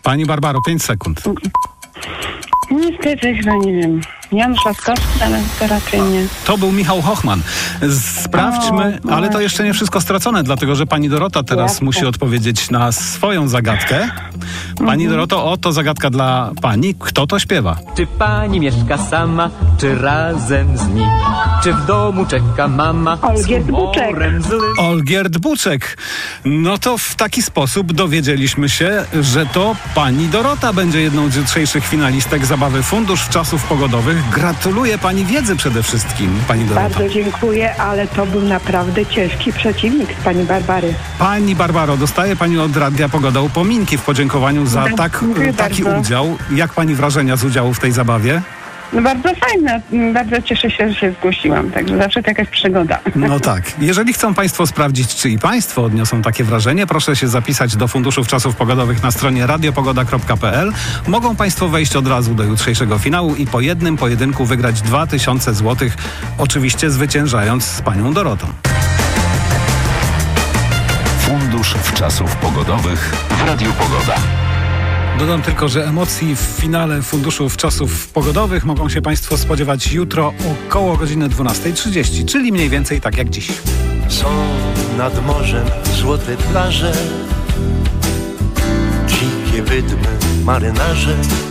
Pani Barbaro, 5 sekund. Niestety chyba nie wiem. Jan Trzaskowski, ale to raczej nie. To był Michał Hochman. Sprawdźmy, ale to jeszcze nie wszystko stracone, dlatego że pani Dorota teraz Jasne. musi odpowiedzieć na swoją zagadkę. Pani Doroto, oto zagadka dla pani. Kto to śpiewa? Czy pani mieszka sama, czy razem z nim? Czy w domu czeka mama Olgierd z humorem złym? Olgierd Buczek. No to w taki sposób dowiedzieliśmy się, że to pani Dorota będzie jedną z jutrzejszych finalistek zabawy Fundusz Czasów Pogodowych. Gratuluję pani wiedzy przede wszystkim, pani Dorota. Bardzo dziękuję, ale to był naprawdę ciężki przeciwnik z pani Barbary. Pani Barbaro, dostaje pani od Radia Pogoda upominki w podziękowaniu za Dziękuję taki bardzo. udział. Jak pani wrażenia z udziału w tej zabawie? No bardzo fajne. Bardzo cieszę się, że się zgłosiłam. Także zawsze to jakaś przygoda. No tak. Jeżeli chcą państwo sprawdzić, czy i państwo odniosą takie wrażenie, proszę się zapisać do Funduszów Czasów Pogodowych na stronie radiopogoda.pl. Mogą państwo wejść od razu do jutrzejszego finału i po jednym pojedynku wygrać 2000 zł, oczywiście zwyciężając z panią Dorotą. Fundusz Czasów Pogodowych w Radiu Pogoda. Dodam tylko, że emocji w finale Funduszów Czasów Pogodowych mogą się państwo spodziewać jutro około godziny 12:30, czyli mniej więcej tak jak dziś. Są nad morzem złote plaże, dzikie wydmy, marynarze.